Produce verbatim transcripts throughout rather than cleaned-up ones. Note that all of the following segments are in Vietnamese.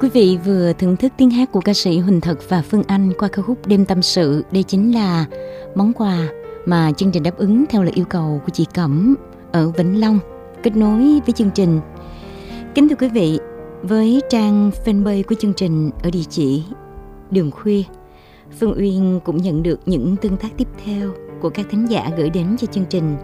Quý vị vừa thưởng thức tiếng hát của ca sĩ Huỳnh Thật và Phương Anh qua ca khúc Đêm Tâm Sự. Đây chính là món quà mà chương trình đáp ứng theo lời yêu cầu của chị Cẩm ở Vĩnh Long, kết nối với chương trình. Kính thưa quý vị, với trang fanpage của chương trình ở địa chỉ Đường Khuya, Phương Uyên cũng nhận được những tương tác tiếp theo của các thính giả gửi đến cho chương trình.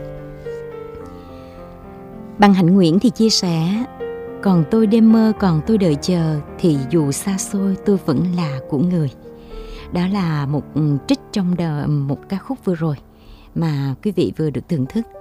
Bạn Hạnh Nguyễn thì chia sẻ: còn tôi đêm mơ, còn tôi đợi chờ, thì dù xa xôi tôi vẫn là của người. Đó là một trích trong đời, một ca khúc vừa rồi mà quý vị vừa được thưởng thức.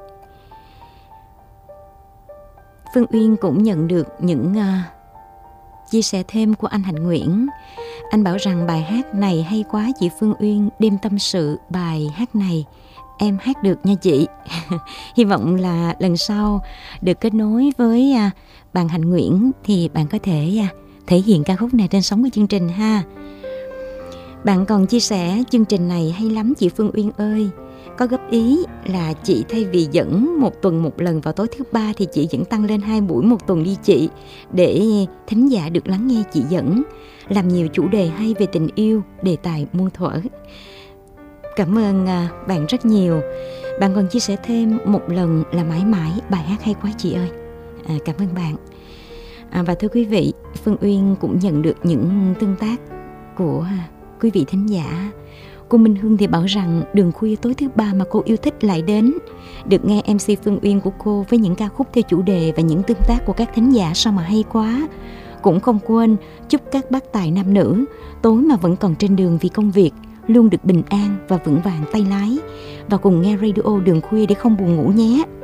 Phương Uyên cũng nhận được những uh, chia sẻ thêm của anh Hạnh Nguyễn. Anh bảo rằng bài hát này hay quá chị Phương Uyên, Đêm Tâm Sự, bài hát này em hát được nha chị. Hy vọng là lần sau được kết nối với uh, bạn Hạnh Nguyễn thì bạn có thể uh, thể hiện ca khúc này trên sóng của chương trình ha. Bạn còn chia sẻ chương trình này hay lắm chị Phương Uyên ơi. Có góp ý là chị thay vì dẫn một tuần một lần vào tối thứ ba thì chị dẫn tăng lên hai buổi một tuần đi chị, để thính giả được lắng nghe chị dẫn. Làm nhiều chủ đề hay về tình yêu, đề tài muôn thuở. Cảm ơn bạn rất nhiều. Bạn còn chia sẻ thêm một lần là mãi mãi, bài hát hay quá chị ơi. À, cảm ơn bạn. À, và thưa quý vị, Phương Uyên cũng nhận được những tương tác của quý vị thính giả. Cô Minh Hương thì bảo rằng Đường Khuya tối thứ ba mà cô yêu thích lại đến. Được nghe em xê Phương Uyên của cô với những ca khúc theo chủ đề và những tương tác của các thính giả sao mà hay quá. Cũng không quên chúc các bác tài nam nữ tối mà vẫn còn trên đường vì công việc luôn được bình an và vững vàng tay lái. Và cùng nghe radio Đường Khuya để không buồn ngủ nhé.